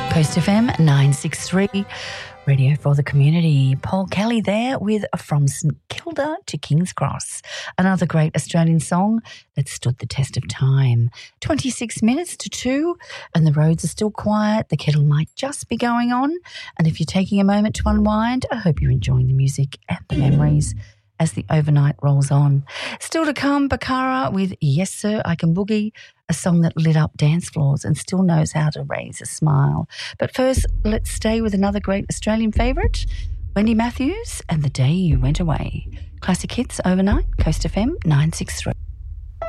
Coast FM 963, radio for the community. Paul Kelly there with From St Kilda to King's Cross, another great Australian song that stood the test of time. 26 minutes to 2 and the roads are still quiet. The kettle might just be going on. And if you're taking a moment to unwind, I hope you're enjoying the music and the memories as the overnight rolls on. Still to come, Bakara with Yes Sir, I Can Boogie, a song that lit up dance floors and still knows how to raise a smile. But first, let's stay with another great Australian favourite, Wendy Matthews and The Day You Went Away. Classic hits overnight, Coast FM 963.